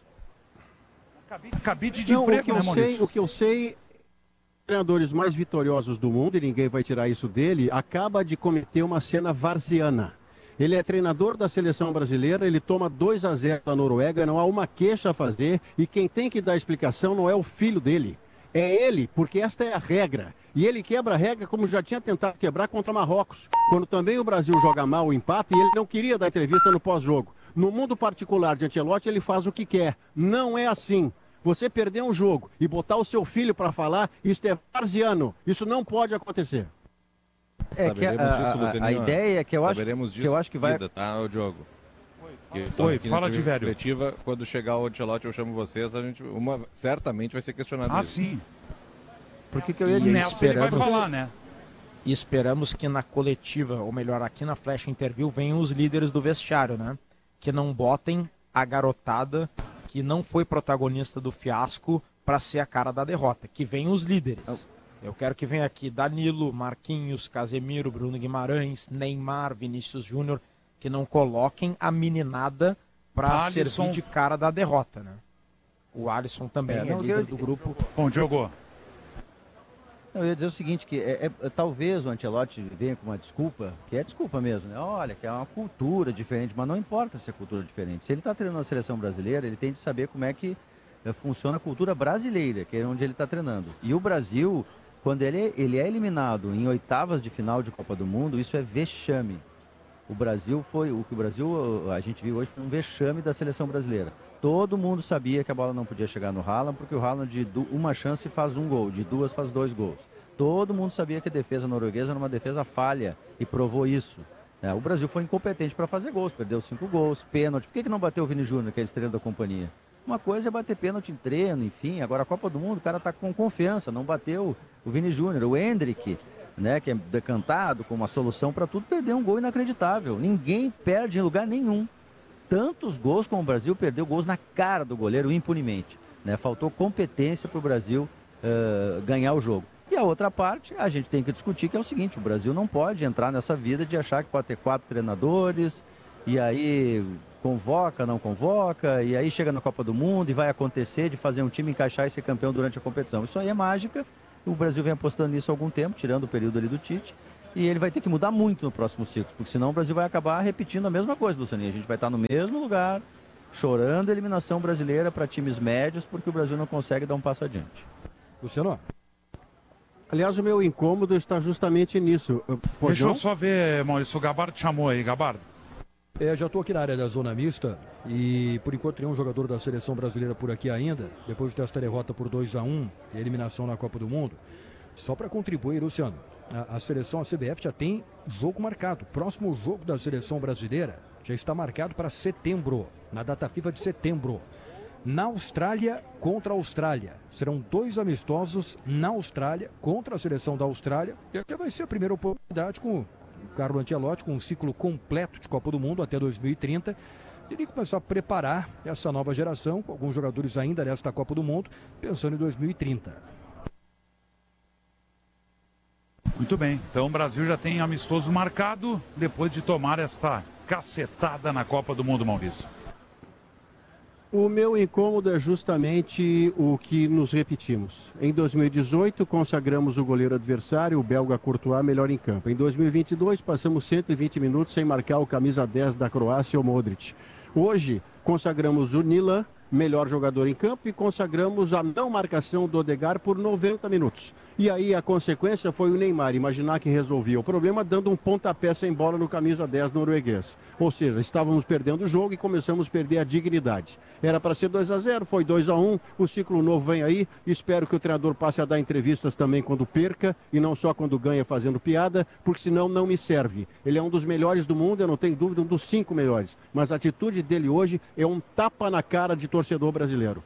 [SPEAKER 4] Cabide de
[SPEAKER 3] Não, o
[SPEAKER 4] emprego,
[SPEAKER 3] que eu
[SPEAKER 4] né,
[SPEAKER 3] sei,
[SPEAKER 4] Maurício?
[SPEAKER 3] o que eu sei, treinadores mais vitoriosos do mundo, e ninguém vai tirar isso dele, acaba de cometer uma cena varziana. Ele é treinador da seleção brasileira, ele toma dois a zero da Noruega, não há uma queixa a fazer, e quem tem que dar explicação não é o filho dele. É ele, porque esta é a regra. E ele quebra a regra como já tinha tentado quebrar contra Marrocos, quando também o Brasil joga mal o empate e ele não queria dar entrevista no pós-jogo. No mundo particular de Ancelotti, ele faz o que quer. Não é assim. Você perder um jogo e botar o seu filho para falar, isso é varziano. Isso não pode acontecer.
[SPEAKER 11] É que a, a- a ideia é que eu acho
[SPEAKER 15] Saberemos
[SPEAKER 11] que
[SPEAKER 15] disso
[SPEAKER 11] eu acho que vai
[SPEAKER 15] vida, tá, o Diogo?
[SPEAKER 4] Oi, fala de velho.
[SPEAKER 15] Coletiva, quando chegar o Ancelotti, eu chamo vocês, a gente uma, certamente vai ser questionado
[SPEAKER 4] Ah,
[SPEAKER 15] isso.
[SPEAKER 4] sim.
[SPEAKER 7] Por que, que eu ia
[SPEAKER 4] E
[SPEAKER 7] dizer?
[SPEAKER 4] nessa ele vai falar, né?
[SPEAKER 7] E esperamos que na coletiva, ou melhor, aqui na Flash Interview, venham os líderes do vestiário, né? Que não botem a garotada que não foi protagonista do fiasco para ser a cara da derrota. Que venham os líderes. Eu quero que venha aqui Danilo, Marquinhos, Casemiro, Bruno Guimarães, Neymar, Vinícius Júnior, que não coloquem a meninada para
[SPEAKER 4] Alisson.
[SPEAKER 7] servir de cara da derrota, né? O Alisson também
[SPEAKER 11] É,
[SPEAKER 7] é,
[SPEAKER 11] não,
[SPEAKER 7] líder
[SPEAKER 11] eu-
[SPEAKER 7] do grupo.
[SPEAKER 4] Bom, Diogo.
[SPEAKER 11] Eu ia dizer o seguinte, que é, é- talvez o Ancelotti venha com uma desculpa, que é desculpa mesmo, né? Olha, que é uma cultura diferente, mas não importa se é cultura diferente. Se ele está treinando a seleção brasileira, ele tem de saber como é que eh, funciona a cultura brasileira, que é onde ele está treinando. E o Brasil, quando ele, ele é eliminado em oitavas de final de Copa do Mundo, isso é vexame. O Brasil foi, o que o Brasil, a gente viu hoje, foi um vexame da seleção brasileira. Todo mundo sabia que a bola não podia chegar no Haaland, porque o Haaland de du- uma chance faz um gol, de duas faz dois gols. Todo mundo sabia que a defesa norueguesa era uma defesa falha e provou isso. É, o Brasil foi incompetente para fazer gols, perdeu cinco gols, pênalti. Por que, que não bateu o Vini Júnior, que é a estrela da companhia? Uma coisa é bater pênalti em treino, enfim. Agora a Copa do Mundo, o cara tá com confiança, não bateu o Vini Júnior. O Endrick, né, que é decantado como uma solução para tudo, perdeu um gol inacreditável. Ninguém perde em lugar nenhum. Tantos gols como o Brasil perdeu gols na cara do goleiro impunemente. né? Faltou competência para o Brasil uh, ganhar o jogo. E a outra parte, a gente tem que discutir, que é o seguinte, o Brasil não pode entrar nessa vida de achar que pode ter quatro treinadores, e aí convoca, não convoca, e aí chega na Copa do Mundo e vai acontecer de fazer um time encaixar e ser campeão durante a competição. Isso aí é mágica, o Brasil vem apostando nisso há algum tempo, tirando o período ali do Tite, e ele vai ter que mudar muito no próximo ciclo, porque senão o Brasil vai acabar repetindo a mesma coisa, Lucianinho. A gente vai estar no mesmo lugar, chorando a eliminação brasileira para times médios, porque o Brasil não consegue dar um passo adiante.
[SPEAKER 1] Luciano?
[SPEAKER 3] Aliás, o meu incômodo está justamente nisso. Pô,
[SPEAKER 4] Deixa
[SPEAKER 3] não?
[SPEAKER 4] eu só ver, Maurício, o Gabardo chamou aí, Gabardo.
[SPEAKER 1] É, já estou aqui na área da zona mista e por enquanto nenhum jogador da seleção brasileira por aqui ainda, depois desta derrota por dois a um e a eliminação na Copa do Mundo. Só para contribuir, Luciano, a, a seleção, a C B F já tem jogo marcado. O próximo jogo da seleção brasileira já está marcado para setembro, na data FIFA de setembro. Na Austrália contra a Austrália. Serão dois amistosos na Austrália contra a seleção da Austrália. E até vai ser a primeira oportunidade com o Carlo Ancelotti, com um ciclo completo de Copa do Mundo até dois mil e trinta. Ele começar a preparar essa nova geração, com alguns jogadores ainda nesta Copa do Mundo, pensando em dois mil e trinta.
[SPEAKER 4] Muito bem, então o Brasil já tem amistoso marcado depois de tomar esta cacetada na Copa do Mundo, Maurício.
[SPEAKER 3] O meu incômodo é justamente o que nos repetimos. Em dois mil e dezoito, consagramos o goleiro adversário, o belga Courtois, melhor em campo. Em dois mil e vinte e dois, passamos cento e vinte minutos sem marcar o camisa dez da Croácia, o Modric. Hoje, consagramos o Nilan, melhor jogador em campo, e consagramos a não marcação do Odegaard por noventa minutos. E aí a consequência foi o Neymar imaginar que resolvia o problema dando um pontapé sem bola no camisa dez norueguês. Ou seja, estávamos perdendo o jogo e começamos a perder a dignidade. Era para ser dois a zero, foi dois a um, o ciclo novo vem aí. Espero que o treinador passe a dar entrevistas também quando perca e não só quando ganha fazendo piada, porque senão não me serve. Ele é um dos melhores do mundo, eu não tenho dúvida, um dos cinco melhores. Mas a atitude dele hoje é um tapa na cara de torcedor brasileiro.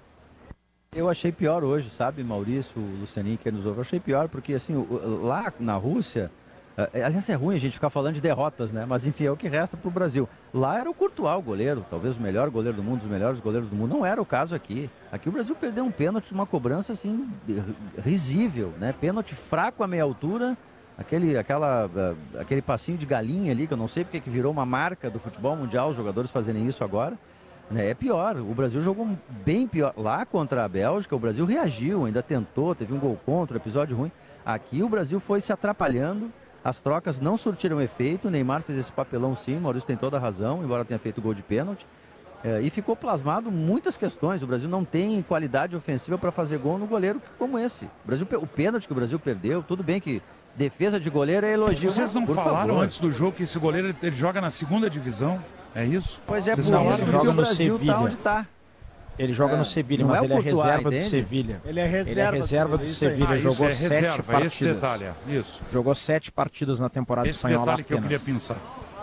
[SPEAKER 11] Eu achei pior hoje, sabe, Maurício, Lucianinho, que nos ouve. Eu achei pior porque, assim, lá na Rússia, aliás, é ruim a gente ficar falando de derrotas, né? Mas, enfim, é o que resta para o Brasil. Lá era o Courtois, o goleiro, talvez o melhor goleiro do mundo, os melhores goleiros do mundo. Não era o caso aqui. Aqui o Brasil perdeu um pênalti, uma cobrança, assim, risível, né? Pênalti fraco a meia altura, aquele, aquela, aquele passinho de galinha ali, que eu não sei porque que virou uma marca do futebol mundial, os jogadores fazerem isso agora. É pior, o Brasil jogou bem pior. Lá contra a Bélgica, o Brasil reagiu, ainda tentou, teve um gol contra, episódio ruim. Aqui o Brasil foi se atrapalhando, as trocas não surtiram efeito, o Neymar fez esse papelão sim, o Maurício tem toda a razão, embora tenha feito gol de pênalti. É, e ficou plasmado muitas questões, o Brasil não tem qualidade ofensiva para fazer gol no goleiro como esse. O, Brasil, o pênalti que o Brasil perdeu, tudo bem que defesa de goleiro é elogio.
[SPEAKER 4] Vocês não
[SPEAKER 11] por
[SPEAKER 4] falaram
[SPEAKER 11] favor.
[SPEAKER 4] Antes do jogo que esse goleiro ele, ele joga na segunda divisão? É isso?
[SPEAKER 11] Pois é,
[SPEAKER 7] Vocês
[SPEAKER 11] por
[SPEAKER 7] falaram
[SPEAKER 11] isso
[SPEAKER 7] que
[SPEAKER 11] que
[SPEAKER 7] joga
[SPEAKER 11] o
[SPEAKER 7] no
[SPEAKER 11] Brasil
[SPEAKER 7] Sevilha.
[SPEAKER 11] tá onde tá.
[SPEAKER 7] Ele joga
[SPEAKER 11] É,
[SPEAKER 7] no Sevilha,
[SPEAKER 11] não
[SPEAKER 7] mas
[SPEAKER 11] é o
[SPEAKER 7] ele é
[SPEAKER 11] Courtois,
[SPEAKER 7] reserva do
[SPEAKER 11] entende?
[SPEAKER 7] Sevilha.
[SPEAKER 9] Ele é reserva
[SPEAKER 7] Ele é reserva
[SPEAKER 9] do
[SPEAKER 7] do
[SPEAKER 9] Sevilha,
[SPEAKER 7] Sevilha,
[SPEAKER 4] Ah, isso
[SPEAKER 7] jogou
[SPEAKER 4] é
[SPEAKER 7] sete
[SPEAKER 4] reserva,
[SPEAKER 7] partidas.
[SPEAKER 4] esse detalhe, é. Isso.
[SPEAKER 7] Jogou sete partidas na temporada
[SPEAKER 4] Esse
[SPEAKER 7] espanhola
[SPEAKER 4] detalhe que eu
[SPEAKER 7] apenas.
[SPEAKER 4] queria pensar.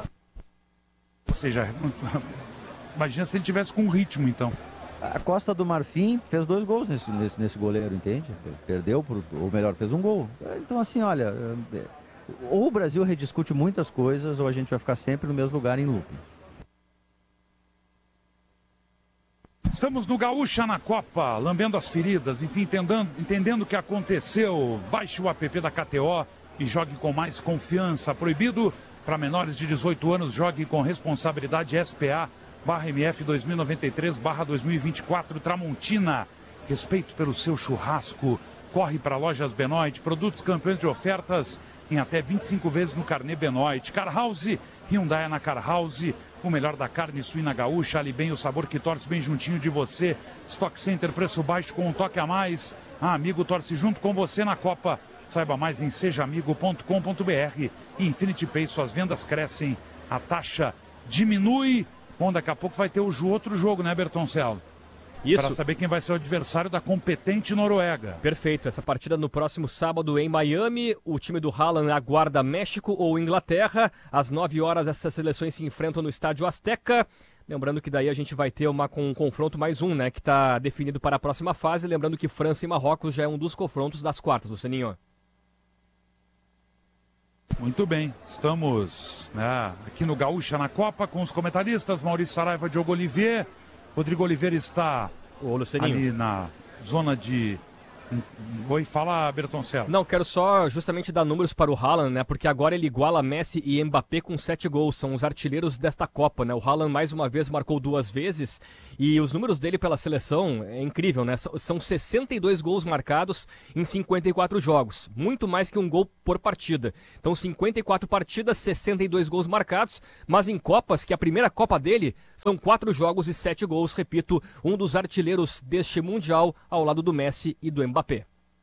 [SPEAKER 4] Ou seja, imagina se ele tivesse com ritmo, então.
[SPEAKER 11] A Costa do Marfim fez dois gols nesse, nesse, nesse goleiro, entende? Perdeu, por, ou melhor, fez um gol. Então, assim, olha, ou o Brasil rediscute muitas coisas, ou a gente vai ficar sempre no mesmo lugar em looping.
[SPEAKER 4] Estamos no Gaúcha na Copa, lambendo as feridas, enfim, entendendo, entendendo o que aconteceu. Baixe o app da K T O e jogue com mais confiança. Proibido para menores de dezoito anos, jogue com responsabilidade. S P A barra M F dois mil e noventa e três barra dois mil e vinte e quatro Tramontina. Respeito pelo seu churrasco. Corre para lojas Benoit, produtos campeões de ofertas em até vinte e cinco vezes no carnê Benoit. Car House, Hyundai é na Car House. O melhor da carne suína gaúcha, ali bem o sabor que torce bem juntinho de você. Stock Center, preço baixo com um toque a mais. Ah, amigo, torce junto com você na Copa. Saiba mais em seja amigo ponto com ponto br. Infinity Pay, suas vendas crescem, a taxa diminui. Bom, daqui a pouco vai ter o outro jogo, né, Bertoncello?
[SPEAKER 8] Isso.
[SPEAKER 4] Para saber quem vai ser o adversário da competente Noruega.
[SPEAKER 8] Perfeito. Essa partida no próximo sábado em Miami. O time do Haaland aguarda México ou Inglaterra. Às nove horas, essas seleções se enfrentam no Estádio Azteca. Lembrando que daí a gente vai ter uma, com um confronto mais um, né? Que está definido para a próxima fase. Lembrando que França e Marrocos já é um dos confrontos das quartas, Lucianinho.
[SPEAKER 4] Muito bem, estamos né, aqui no Gaúcha na Copa com os comentaristas Maurício Saraiva, Diogo Olivier. Rodrigo Oliveira está
[SPEAKER 8] Ô, Lucianinho.
[SPEAKER 4] ali na zona de... Oi, fala, Bertoncello.
[SPEAKER 8] Não, quero só justamente dar números para o Haaland, né? Porque agora ele iguala Messi e Mbappé com sete gols. São os artilheiros desta Copa, né? O Haaland mais uma vez marcou duas vezes e os números dele pela seleção é incrível, né? São sessenta e dois gols marcados em cinquenta e quatro jogos. Muito mais que um gol por partida. Então, cinquenta e quatro partidas, sessenta e dois gols marcados, mas em Copas, que a primeira Copa dele, são quatro jogos e sete gols. Repito, um dos artilheiros deste Mundial ao lado do Messi e do Mbappé.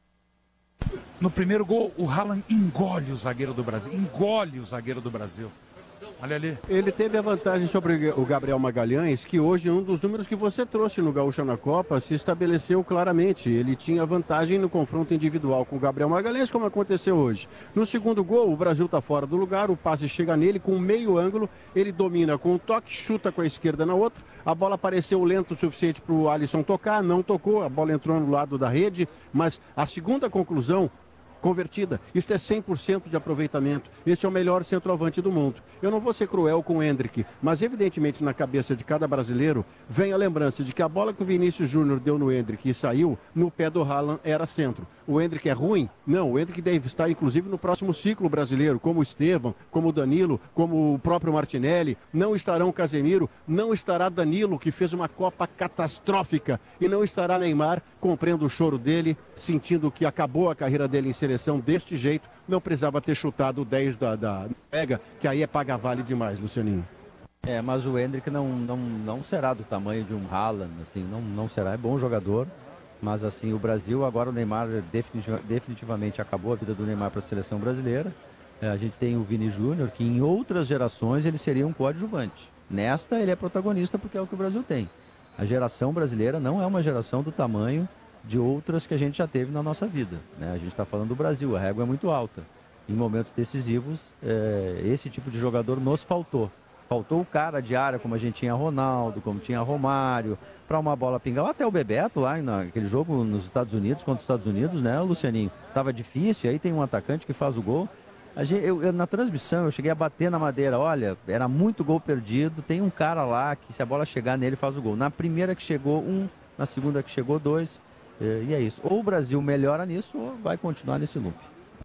[SPEAKER 4] No primeiro gol, o Haaland engole o zagueiro do Brasil. Engole o zagueiro do Brasil. Olha ali.
[SPEAKER 3] Ele teve a vantagem sobre o Gabriel Magalhães, que hoje um dos números que você trouxe no Gaúcha na Copa se estabeleceu claramente. Ele tinha vantagem no confronto individual com o Gabriel Magalhães, como aconteceu hoje. No segundo gol, o Brasil está fora do lugar, o passe chega nele com meio ângulo, ele domina com um toque, chuta com a esquerda na outra. A bola pareceu lenta o suficiente para o Alisson tocar, não tocou, a bola entrou no lado da rede, mas a segunda conclusão convertida. Isso é cem por cento de aproveitamento. Este é o melhor centroavante do mundo. Eu não vou ser cruel com o Endrick, mas evidentemente na cabeça de cada brasileiro vem a lembrança de que a bola que o Vinícius Júnior deu no Endrick e saiu, no pé do Haaland era centro. O Endrick é ruim? Não, o Endrick deve estar inclusive no próximo ciclo brasileiro, como o Estevão, como o Danilo, como o próprio Martinelli. Não estarão o Casemiro, não estará Danilo, que fez uma Copa catastrófica, e não estará Neymar, compreendo o choro dele, sentindo que acabou a carreira dele em seleção deste jeito, não precisava ter chutado o dez da, da Pega, que aí é paga vale demais, Lucianinho.
[SPEAKER 11] É, mas o Endrick não, não, não será do tamanho de um Haaland, assim, não, não será, é bom jogador, mas assim, o Brasil, agora o Neymar definitiva, definitivamente acabou a vida do Neymar para a seleção brasileira. É, a gente tem o Vini Júnior, que em outras gerações ele seria um coadjuvante. Nesta ele é protagonista porque é o que o Brasil tem. A geração brasileira não é uma geração do tamanho de outras que a gente já teve na nossa vida, né? A gente está falando do Brasil, a régua é muito alta. Em momentos decisivos, é, esse tipo de jogador nos faltou. Faltou o cara de área, como a gente tinha Ronaldo, como tinha Romário, para uma bola pingar. Até o Bebeto lá naquele jogo nos Estados Unidos, contra os Estados Unidos, né, Lucianinho? Tava difícil, aí tem um atacante que faz o gol. A gente, eu, eu, na transmissão eu cheguei a bater na madeira, olha, era muito gol perdido, tem um cara lá que se a bola chegar nele faz o gol. Na primeira que chegou um, na segunda que chegou dois, e é isso. Ou o Brasil melhora nisso ou vai continuar nesse loop.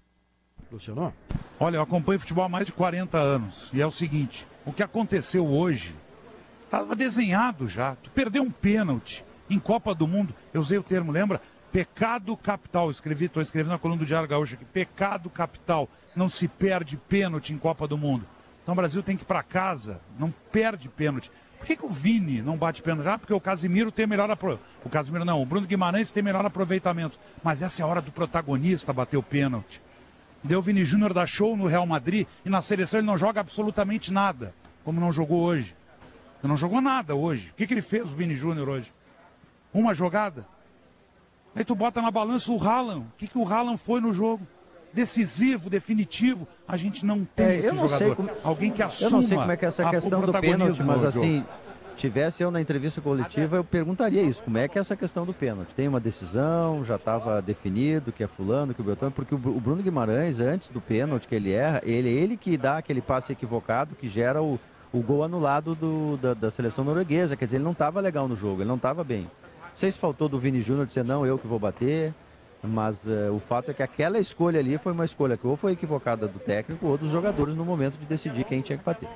[SPEAKER 4] Luciano? Olha, eu acompanho futebol há mais de quarenta anos. E é o seguinte, o que aconteceu hoje estava desenhado já. Tu perdeu um pênalti em Copa do Mundo. Eu usei o termo, lembra? Pecado capital. Escrevi, estou escrevendo na coluna do Diário Gaúcho aqui. Pecado capital. Não se perde pênalti em Copa do Mundo. Então o Brasil tem que ir para casa. Não perde pênalti. Por que, que o Vini não bate pênalti? Ah, porque o Casemiro tem melhor aproveitamento. O Casemiro não, o Bruno Guimarães tem melhor aproveitamento. Mas essa é a hora do protagonista bater o pênalti. Deu o Vini Júnior dar show no Real Madrid e na seleção ele não joga absolutamente nada, como não jogou hoje. Ele não jogou nada hoje. O que, que ele fez, o Vini Júnior, hoje? Uma jogada. Aí tu bota na balança o Haaland. O que, que o Haaland foi no jogo? Decisivo, definitivo. A gente não tem
[SPEAKER 11] é,
[SPEAKER 4] esse
[SPEAKER 11] não
[SPEAKER 4] jogador.
[SPEAKER 11] Como...
[SPEAKER 4] Alguém que assuma.
[SPEAKER 11] Eu não sei como é que é essa
[SPEAKER 4] a,
[SPEAKER 11] questão do pênalti, mas assim...
[SPEAKER 4] jogo.
[SPEAKER 11] Tivesse eu na entrevista coletiva, eu perguntaria isso, como é que é essa questão do pênalti? Tem uma decisão, já estava definido que é fulano, que o Beltrano, porque o Bruno Guimarães, antes do pênalti que ele erra, ele ele que dá aquele passe equivocado que gera o, o gol anulado do, da, da seleção norueguesa, quer dizer, ele não estava legal no jogo, ele não estava bem. Não sei se faltou do Vini Júnior dizer, não, eu que vou bater, mas uh, o fato é que aquela escolha ali foi uma escolha que ou foi equivocada do técnico ou dos jogadores no momento de decidir quem tinha que bater.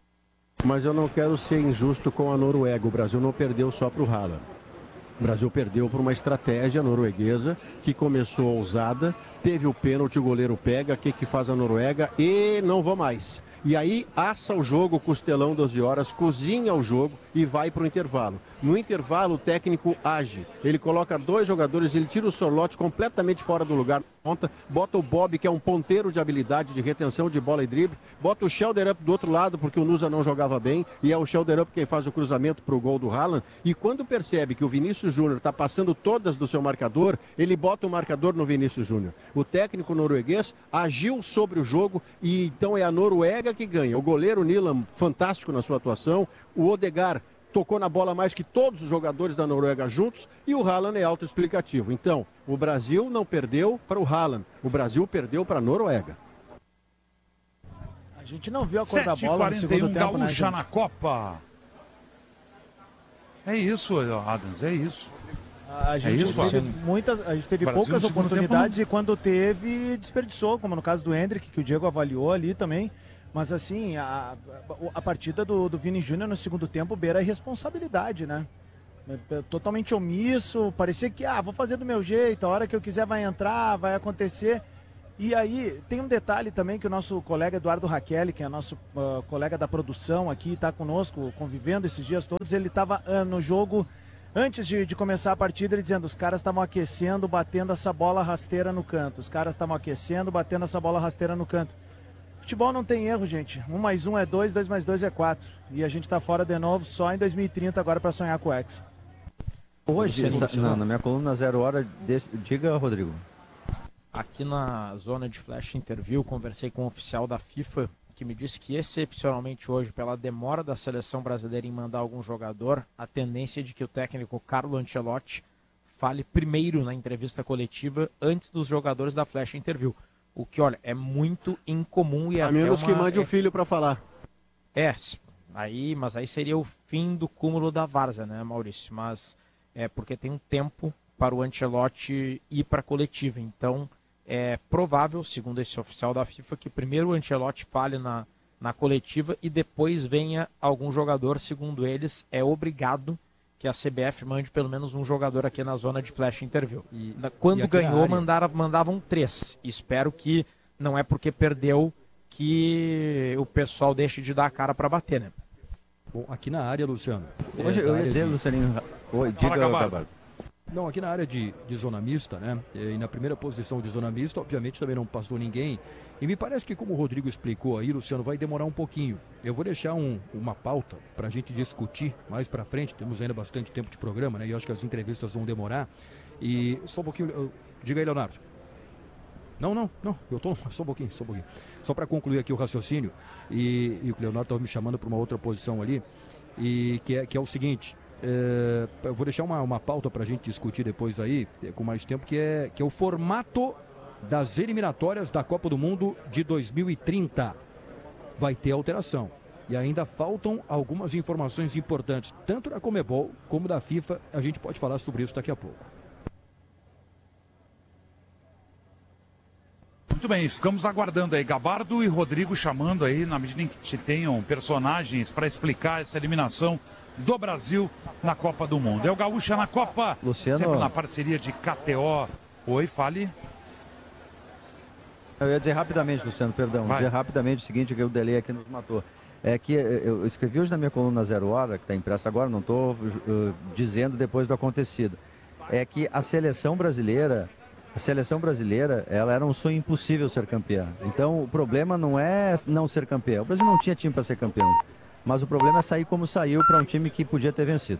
[SPEAKER 3] Mas eu não quero ser injusto com a Noruega. O Brasil não perdeu só para o Haaland. O Brasil perdeu por uma estratégia norueguesa que começou ousada, teve o pênalti, o goleiro pega, o que, que faz a Noruega? E não vou mais. E aí assa o jogo, costelão doze horas, cozinha o jogo e vai para o intervalo. No intervalo o técnico age, ele coloca dois jogadores, ele tira o Sorloth completamente fora do lugar, ponta, bota o Bob, que é um ponteiro de habilidade de retenção de bola e drible, bota o Schelder Up do outro lado, porque o Nusa não jogava bem, e é o Schelder Up quem faz o cruzamento para o gol do Haaland, e quando percebe que o Vinícius Júnior está passando todas do seu marcador, ele bota o marcador no Vinícius Júnior. O técnico norueguês agiu sobre o jogo, e então é a Noruega que ganha. O goleiro Nilan, fantástico na sua atuação, o Odegaard tocou na bola mais que todos os jogadores da Noruega juntos e o Haaland é autoexplicativo. Então, o Brasil não perdeu para o Haaland, o Brasil perdeu para a Noruega.
[SPEAKER 9] A gente não viu a cor da bola no segundo tempo,
[SPEAKER 4] Gaúcha
[SPEAKER 9] né,
[SPEAKER 4] na Copa. É isso, Adams, é isso.
[SPEAKER 9] A gente,
[SPEAKER 4] é isso,
[SPEAKER 9] teve,
[SPEAKER 4] ó.
[SPEAKER 9] muitas, a gente teve
[SPEAKER 4] Brasil
[SPEAKER 9] poucas
[SPEAKER 4] no segundo
[SPEAKER 9] oportunidades
[SPEAKER 4] tempo,
[SPEAKER 9] e quando teve, desperdiçou, como no caso do Hendrick, que o Diego avaliou ali também. Mas assim, a, a partida do, do Vini Júnior no segundo tempo beira a irresponsabilidade, né? Totalmente omisso, parecia que, ah, vou fazer do meu jeito, a hora que eu quiser vai entrar, vai acontecer. E aí, tem um detalhe também que o nosso colega Eduardo Raquel, que é nosso uh, colega da produção aqui, está conosco, convivendo esses dias todos, ele estava uh, no jogo, antes de, de começar a partida, ele dizendo, os caras estavam aquecendo, batendo essa bola rasteira no canto, os caras estavam aquecendo, batendo essa bola rasteira no canto. Futebol não tem erro, gente. Um mais um é dois, dois mais dois é quatro. E a gente tá fora de novo só em dois mil e trinta agora para sonhar com o Hexa.
[SPEAKER 11] Hoje, essa, na, na minha coluna Zero Hora, desse, diga, Rodrigo.
[SPEAKER 7] Aqui na zona de Flash Interview, conversei com um oficial da FIFA que me disse que excepcionalmente hoje, pela demora da seleção brasileira em mandar algum jogador, a tendência é de que o técnico Carlo Ancelotti fale primeiro na entrevista coletiva antes dos jogadores da Flash Interview. O que, olha, é muito incomum e
[SPEAKER 3] a
[SPEAKER 7] até
[SPEAKER 3] menos
[SPEAKER 7] uma...
[SPEAKER 3] que mande
[SPEAKER 7] é...
[SPEAKER 3] o filho para falar.
[SPEAKER 7] É, aí, mas aí seria o fim do cúmulo da várzea, né, Maurício? Mas é porque tem um tempo para o Ancelotti ir para a coletiva. Então, é provável, segundo esse oficial da FIFA, que primeiro o Ancelotti fale na, na coletiva e depois venha algum jogador. Segundo eles, é obrigado que a C B F mande pelo menos um jogador aqui na zona de Flash Interview. E, Quando e ganhou, mandara, mandavam três. Espero que não é porque perdeu que o pessoal deixe de dar a cara para bater, né?
[SPEAKER 1] Bom, aqui na área, Luciano.
[SPEAKER 11] Hoje
[SPEAKER 1] é,
[SPEAKER 11] eu ia dizer,
[SPEAKER 1] de...
[SPEAKER 11] Lucianinho. Oi, diga, Gabardo.
[SPEAKER 1] Não, aqui na área de, de zona mista, né? E na primeira posição de zona mista, obviamente também não passou ninguém. E me parece que, como o Rodrigo explicou aí, Luciano, vai demorar um pouquinho. Eu vou deixar um, uma pauta para a gente discutir mais para frente. Temos ainda bastante tempo de programa, né? E eu acho que as entrevistas vão demorar. E só um pouquinho. Eu... Diga aí, Leonardo. Não, não, não. Eu tô. Só um pouquinho, só um pouquinho. Só para concluir aqui o raciocínio. E, e o Leonardo estava me chamando para uma outra posição ali. E que é, que é o seguinte. É, eu vou deixar uma, uma pauta para a gente discutir depois aí, com mais tempo, que é, que é o formato das eliminatórias da Copa do Mundo de dois mil e trinta. Vai ter alteração. E ainda faltam algumas informações importantes, tanto da Conmebol como da FIFA. A gente pode falar sobre isso daqui a pouco.
[SPEAKER 4] Muito bem, ficamos aguardando aí Gabardo e Rodrigo chamando aí, na medida em que tenham personagens para explicar essa eliminação do Brasil na Copa do Mundo. É o Gaúcha na Copa,
[SPEAKER 11] Luciano...
[SPEAKER 4] sempre na parceria de K T O. Oi, fale.
[SPEAKER 11] Eu ia dizer rapidamente, Luciano, perdão.
[SPEAKER 4] Vai.
[SPEAKER 11] Dizer rapidamente o seguinte, que o delay aqui nos matou. É que eu escrevi hoje na minha coluna Zero Hora, que está impressa agora, não estou uh, dizendo depois do acontecido. É que a seleção brasileira, a seleção brasileira, ela era um sonho impossível ser campeã. Então o problema não é não ser campeão. O Brasil não tinha time para ser campeão. Mas o problema é sair como saiu para um time que podia ter vencido.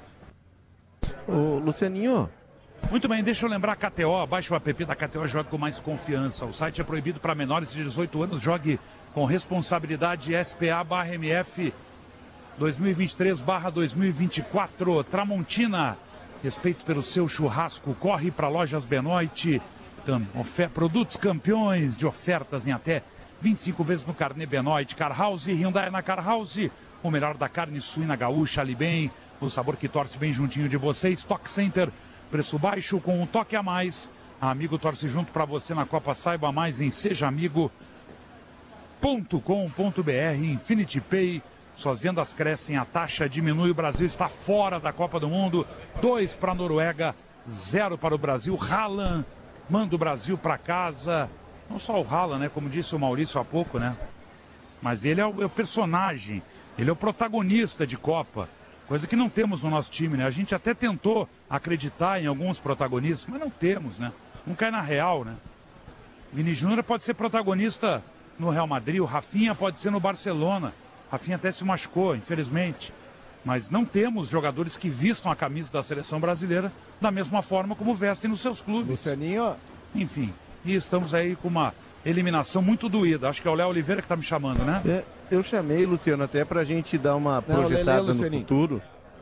[SPEAKER 16] Ô, Lucianinho.
[SPEAKER 4] Muito bem, deixa eu lembrar a K T O. Baixe o app da K T O, jogue com mais confiança. O site é proibido para menores de dezoito anos. Jogue com responsabilidade. S P A barra M F dois mil e vinte e três barra dois mil e vinte e quatro. Tramontina. Respeito pelo seu churrasco. Corre para Lojas Benoit. Produtos campeões de ofertas em até vinte e cinco vezes no carnê Benoit. Car House, Hyundai na Car House. O melhor da carne suína gaúcha ali bem. O sabor que torce bem juntinho de você. Stock Center, preço baixo com um toque a mais. A Amigo torce junto para você na Copa. Saiba mais em seja amigo ponto com ponto br. Infinity Pay. Suas vendas crescem, a taxa diminui. O Brasil está fora da Copa do Mundo. Dois para a Noruega, zero para o Brasil. Haaland manda o Brasil para casa. Não só o Haaland, né? Como disse o Maurício há pouco, né? Mas ele é o, é o personagem. Ele é o protagonista de Copa, coisa que não temos no nosso time, né? A gente até tentou acreditar em alguns protagonistas, mas não temos, né? Não cai na real, né? Vini Júnior pode ser protagonista no Real Madrid, o Rafinha pode ser no Barcelona. Rafinha até se machucou, infelizmente. Mas não temos jogadores que vistam a camisa da seleção brasileira da mesma forma como vestem nos seus clubes.
[SPEAKER 16] Lucianinho.
[SPEAKER 4] Enfim, e estamos aí com uma eliminação muito doída. Acho que é o Léo Oliveira que está me chamando, né?
[SPEAKER 16] É, eu chamei, Luciano, até para a gente dar uma
[SPEAKER 4] Não,
[SPEAKER 16] projetada
[SPEAKER 4] Lelê,
[SPEAKER 16] no futuro.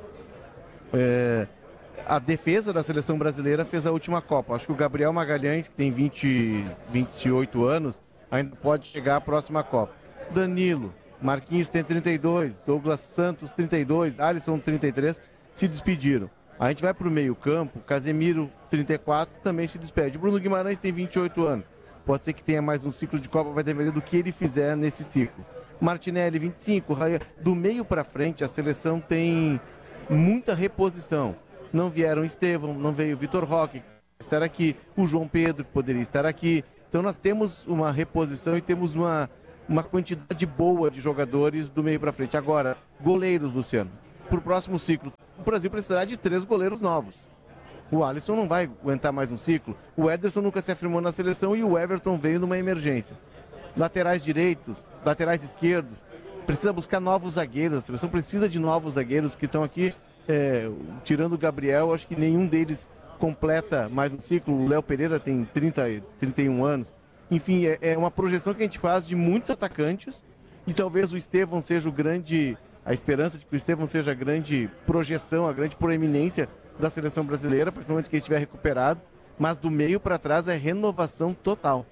[SPEAKER 16] É, a defesa da seleção brasileira fez a última Copa. Acho que o Gabriel Magalhães, que tem vinte, vinte e oito anos, ainda pode chegar à próxima Copa. Danilo, Marquinhos tem trinta e dois, Douglas Santos trinta e dois, Alisson trinta e três, se despediram. A gente vai para o meio campo, Casemiro, trinta e quatro, também se despede. Bruno Guimarães tem vinte e oito anos. Pode ser que tenha mais um ciclo de Copa, vai depender do que ele fizer nesse ciclo. Martinelli, vinte e cinco. Do meio para frente, a seleção tem muita reposição. Não vieram Estevão, não veio Vitor Roque, estar aqui. O João Pedro poderia estar aqui. Então nós temos uma reposição e temos uma, uma quantidade boa de jogadores do meio para frente. Agora, goleiros, Luciano. Para o próximo ciclo, o Brasil precisará de três goleiros novos. O Alisson não vai aguentar mais um ciclo. O Ederson nunca se afirmou na seleção e o Everton veio numa emergência. Laterais direitos, laterais esquerdos. Precisa buscar novos zagueiros. A seleção precisa de novos zagueiros que estão aqui. É, tirando o Gabriel, acho que nenhum deles completa mais um ciclo. O Léo Pereira tem trinta, trinta e um anos. Enfim, é, é uma projeção que a gente faz de muitos atacantes. E talvez o Estevão seja o grande... A esperança de que o Estevão seja a grande projeção, a grande proeminência da seleção brasileira, principalmente que ele estiver recuperado, mas do meio para trás é renovação total.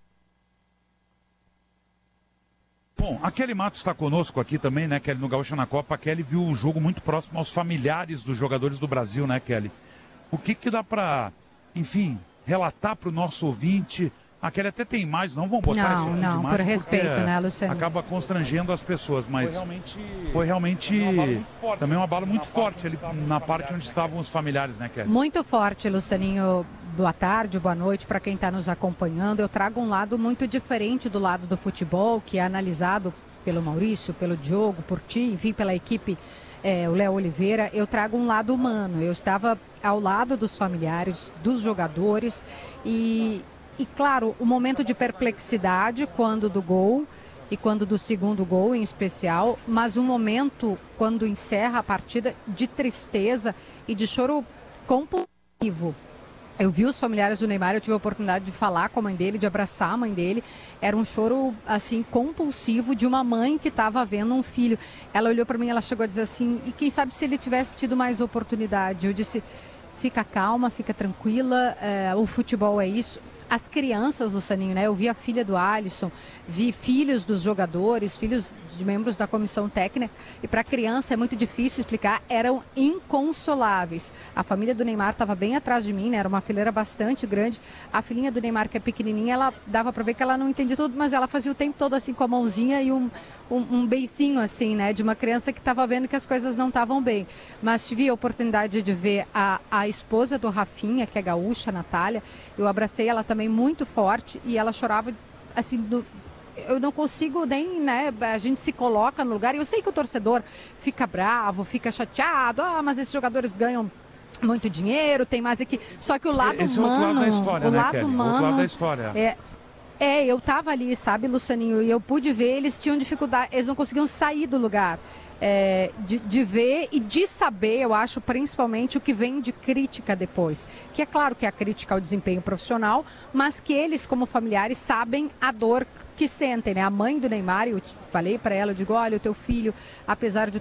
[SPEAKER 4] Bom, a Kelly Matos está conosco aqui também, né, Kelly, no Gaúcha na Copa. A Kelly viu o jogo muito próximo aos familiares dos jogadores do Brasil, né, Kelly? O que que dá para, enfim, relatar para o nosso ouvinte? A Kelly até tem mais, não vão botar
[SPEAKER 17] não,
[SPEAKER 4] esse
[SPEAKER 17] não,
[SPEAKER 4] de
[SPEAKER 17] por respeito, né, Luciano?
[SPEAKER 4] Acaba constrangendo as pessoas, mas foi realmente, foi realmente
[SPEAKER 17] uma
[SPEAKER 4] também uma bala muito forte ali na parte onde estavam os familiares, né, Kelly?
[SPEAKER 17] Muito forte, Lucianinho. Boa tarde, boa noite para quem está nos acompanhando. Eu trago um lado muito diferente do lado do futebol, que é analisado pelo Maurício, pelo Diogo, por ti, enfim, pela equipe, é, o Léo Oliveira. Eu trago um lado humano. Eu estava ao lado dos familiares, dos jogadores e... E, claro, o momento de perplexidade quando do gol e quando do segundo gol em especial, mas um momento quando encerra a partida de tristeza e de choro compulsivo. Eu vi os familiares do Neymar, eu tive a oportunidade de falar com a mãe dele, de abraçar a mãe dele. Era um choro, assim, compulsivo de uma mãe que estava vendo um filho. Ela olhou para mim, ela chegou a dizer assim, e quem sabe se ele tivesse tido mais oportunidade? Eu disse, fica calma, fica tranquila, é, o futebol é isso. As crianças, Lucianinho, né? Eu vi a filha do Alisson, vi filhos dos jogadores, filhos de membros da comissão técnica, e para a criança é muito difícil explicar, eram inconsoláveis. A família do Neymar estava bem atrás de mim, né? Era uma fileira bastante grande. A filhinha do Neymar, que é pequenininha, ela dava para ver que ela não entendia tudo, mas ela fazia o tempo todo assim com a mãozinha e um, um, um beicinho assim, né? De uma criança que estava vendo que as coisas não estavam bem. Mas tive a oportunidade de ver a, a esposa do Rafinha, que é gaúcha, a Natália. Eu abracei ela também muito forte e ela chorava assim do... eu não consigo nem, né, a gente se coloca no lugar, e eu sei que o torcedor fica bravo, fica chateado, ah, mas esses jogadores ganham muito dinheiro, tem mais aqui, só que o lado
[SPEAKER 4] Esse
[SPEAKER 17] humano,
[SPEAKER 4] é outro lado da história,
[SPEAKER 17] o
[SPEAKER 4] né,
[SPEAKER 17] lado
[SPEAKER 4] Kelly?
[SPEAKER 17] humano,
[SPEAKER 4] Outro lado da história.
[SPEAKER 17] É, é, eu tava ali, sabe, Lucianinho, e eu pude ver, eles tinham dificuldade, eles não conseguiam sair do lugar. É, de, de ver e de saber, eu acho, principalmente o que vem de crítica depois. Que é claro que é a crítica ao desempenho profissional, mas que eles, como familiares, sabem a dor que sentem, né? A mãe do Neymar, eu falei para ela, eu digo, olha, o teu filho, apesar de